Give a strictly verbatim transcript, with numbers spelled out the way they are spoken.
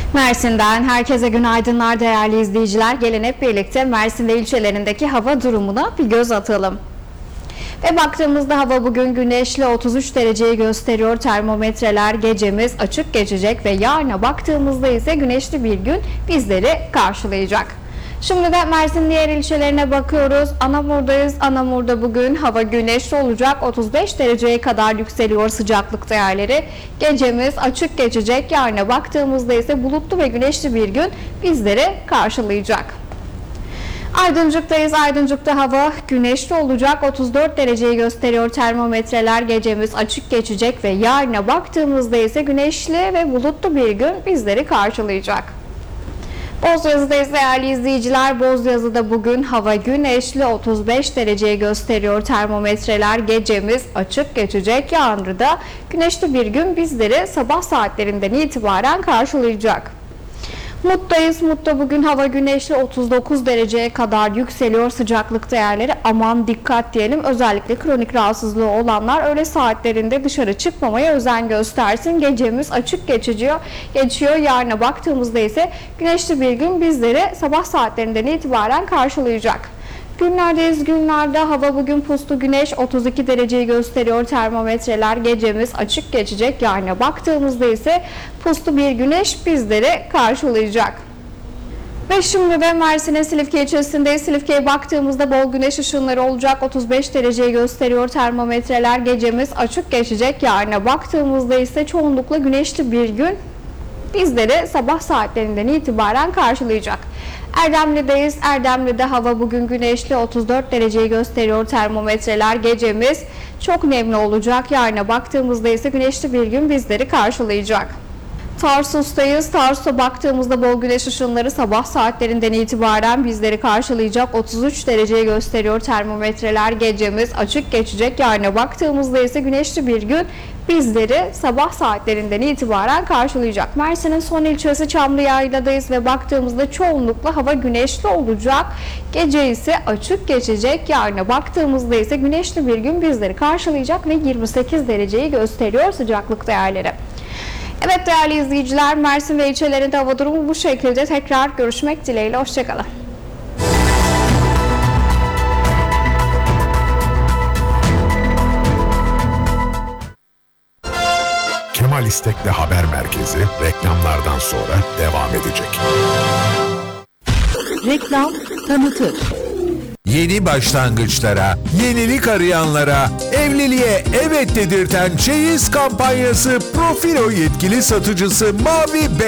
Mersin'den herkese günaydınlar değerli izleyiciler. Gelin hep birlikte Mersin ve ilçelerindeki hava durumuna bir göz atalım. Ve baktığımızda hava bugün güneşli, otuz üç dereceyi gösteriyor. Termometreler gecemiz açık geçecek ve yarına baktığımızda ise güneşli bir gün bizleri karşılayacak. Şimdi de Mersin diğer ilçelerine bakıyoruz. Anamur'dayız. Anamur'da bugün hava güneşli olacak. otuz beş dereceye kadar yükseliyor sıcaklık değerleri. Gecemiz açık geçecek. Yarına baktığımızda ise bulutlu ve güneşli bir gün bizleri karşılayacak. Aydıncık'tayız. Aydıncık'ta hava güneşli olacak. otuz dört dereceyi gösteriyor termometreler. Gecemiz açık geçecek ve yarına baktığımızda ise güneşli ve bulutlu bir gün bizleri karşılayacak. Bozyazı'dayız değerli izleyiciler. Bozyazı'da bugün hava güneşli, otuz beş dereceyi gösteriyor termometreler. Gecemiz açık geçecek. Yarın da güneşli bir gün bizleri sabah saatlerinden itibaren karşılayacak. Mut'tayız. Mut'ta bugün hava güneşli, otuz dokuz dereceye kadar yükseliyor sıcaklık değerleri. Aman dikkat diyelim. Özellikle kronik rahatsızlığı olanlar öğle saatlerinde dışarı çıkmamaya özen göstersin. Gecemiz açık geçiyor. geçiyor. Yarına baktığımızda ise güneşli bir gün bizleri sabah saatlerinden itibaren karşılayacak. Günlerdeyiz. Günlerde hava bugün puslu, güneş otuz iki dereceyi gösteriyor termometreler. Gecemiz açık geçecek. Yarına baktığımızda ise puslu bir güneş bizleri karşılayacak. Ve şimdi de Mersin'in Silifke ilçesindeyiz. Silifke'ye baktığımızda bol güneş ışınları olacak. otuz beş dereceyi gösteriyor termometreler. Gecemiz açık geçecek. Yarına baktığımızda ise çoğunlukla güneşli bir gün bizleri sabah saatlerinden itibaren karşılayacak. Erdemli'deyiz. Erdemli'de hava bugün güneşli, otuz dört dereceyi gösteriyor termometreler. Gecemiz çok nemli olacak. Yarına baktığımızda ise güneşli bir gün bizleri karşılayacak. Tarsus'tayız. Tarsus'a baktığımızda bol güneş ışınları sabah saatlerinden itibaren bizleri karşılayacak. otuz üç dereceyi gösteriyor termometreler. Gecemiz açık geçecek. Yarına baktığımızda ise güneşli bir gün bizleri sabah saatlerinden itibaren karşılayacak. Mersin'in son ilçesi Çamlıyayla'dayız ve baktığımızda çoğunlukla hava güneşli olacak. Gece ise açık geçecek. Yarına baktığımızda ise güneşli bir gün bizleri karşılayacak ve yirmi sekiz dereceyi gösteriyor sıcaklık değerleri. Evet değerli izleyiciler, Mersin ve ilçelerinde hava durumu bu şekilde. Tekrar görüşmek dileğiyle. Hoşçakalın. Kemal İstek'le Haber Merkezi reklamlardan sonra devam edecek. Reklam tanıtır. Yeni başlangıçlara, yenilik arayanlara, evliliğe evet dedirten çeyiz kampanyası Profilo yetkili satıcısı Mavi